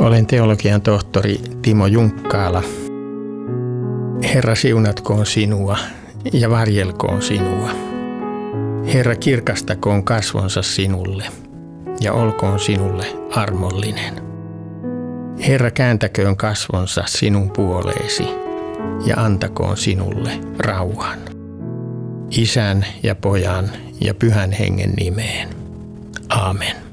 Olen teologian tohtori Timo Junkkaala. Herra siunatkoon sinua ja varjelkoon sinua. Herra kirkastakoon kasvonsa sinulle ja olkoon sinulle armollinen. Herra kääntäköön kasvonsa sinun puoleesi ja antakoon sinulle rauhan. Isän ja Pojan ja Pyhän Hengen nimeen. Aamen.